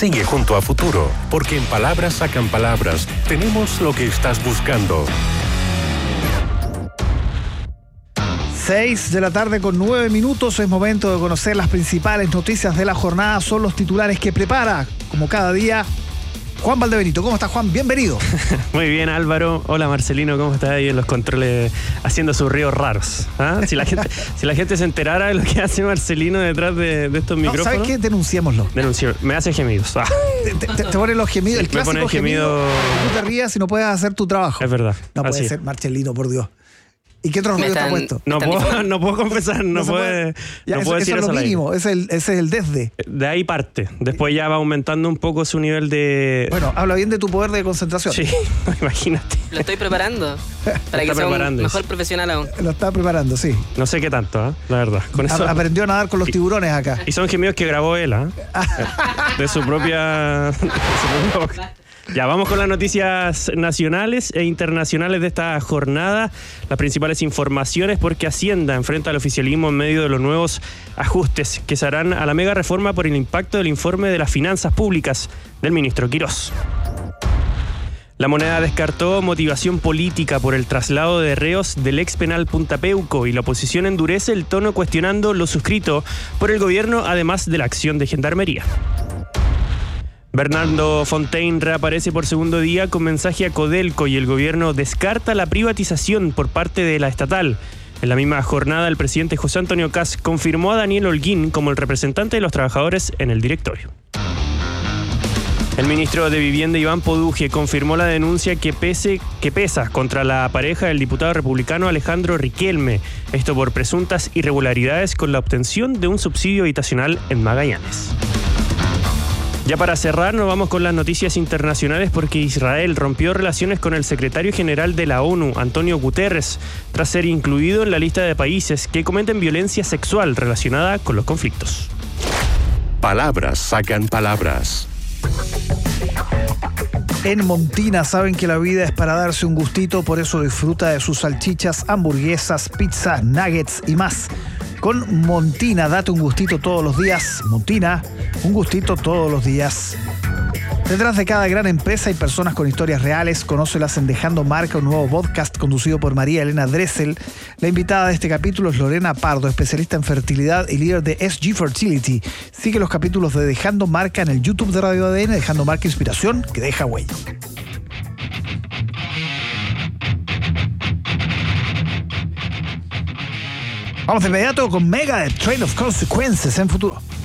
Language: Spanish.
Sigue junto a Futuro, porque en Palabras Sacan Palabras tenemos lo que estás buscando. 6 de la tarde con 9 minutos. Es momento de conocer las principales noticias de la jornada. Son los titulares que prepara, como cada día, Juan Valdebenito. ¿Cómo estás, Juan? Bienvenido. Muy bien, Álvaro. Hola, Marcelino. ¿Cómo estás ahí en los controles haciendo sus ríos raros? ¿Ah? Si la gente se enterara de lo que hace Marcelino detrás de estos micrófonos. ¿Sabes qué? Denunciémoslo. Me hace gemidos. Te ponen los gemidos. El clásico me pone gemido. Tú te rías y no puedes hacer tu trabajo. Es verdad. No puede ser, Marcelino, por Dios. ¿Y qué otro ruido te ha puesto? No puedo confesar, no puedo decir eso es lo mínimo, ese es el desde. De ahí parte. Después ya va aumentando un poco su nivel de... Bueno, habla bien de tu poder de concentración. Sí, imagínate. Lo estoy preparando para que sea un mejor profesional aún. Lo está preparando, sí. No sé qué tanto, la verdad. Con eso... Aprendió a nadar con los tiburones acá. Y son gemidos que grabó él, de su propia boca. Ya, vamos con las noticias nacionales e internacionales de esta jornada. Las principales informaciones, porque Hacienda enfrenta al oficialismo en medio de los nuevos ajustes que se harán a la mega reforma por el impacto del informe de las finanzas públicas del ministro Quirós. La Moneda descartó motivación política por el traslado de reos del ex penal Punta Peuco y la oposición endurece el tono cuestionando lo suscrito por el gobierno, además de la acción de Gendarmería. Bernardo Fontaine reaparece por segundo día con mensaje a Codelco y el gobierno descarta la privatización por parte de la estatal. En la misma jornada, el presidente José Antonio Kast confirmó a Daniel Holguín como el representante de los trabajadores en el directorio. El ministro de Vivienda, Iván Poduje, confirmó la denuncia que pesa contra la pareja del diputado republicano Alejandro Riquelme, esto por presuntas irregularidades con la obtención de un subsidio habitacional en Magallanes. Ya para cerrar, nos vamos con las noticias internacionales porque Israel rompió relaciones con el secretario general de la ONU, Antonio Guterres, tras ser incluido en la lista de países que cometen violencia sexual relacionada con los conflictos. Palabras Sacan Palabras. En Montina saben que la vida es para darse un gustito, por eso disfruta de sus salchichas, hamburguesas, pizzas, nuggets y más. Con Montina, date un gustito todos los días. Montina, un gustito todos los días. Detrás de cada gran empresa hay personas con historias reales. Conócelas en Dejando Marca, un nuevo podcast conducido por María Elena Dressel. La invitada de este capítulo es Lorena Pardo, especialista en fertilidad y líder de SG Fertility. Sigue los capítulos de Dejando Marca en el YouTube de Radio ADN. Dejando Marca, inspiración que deja huella. Vamos de inmediato con Megadeth, Train of Consequences en Futuro.